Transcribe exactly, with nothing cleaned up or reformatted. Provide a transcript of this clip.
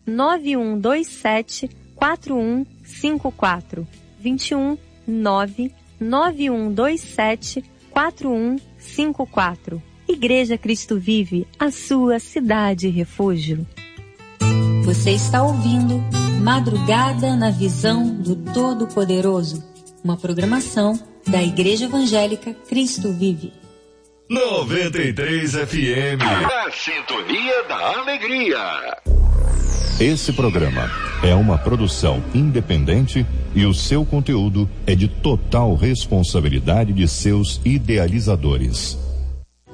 nove um dois sete, quatro um cinco quatro. vinte e um, nove nove um dois sete, quatro um cinco quatro. Igreja Cristo Vive, a sua cidade refúgio. Você está ouvindo Madrugada na Visão do Todo-Poderoso, uma programação da Igreja Evangélica Cristo Vive. noventa e três F M. A sintonia da alegria. Esse programa é uma produção independente e o seu conteúdo é de total responsabilidade de seus idealizadores.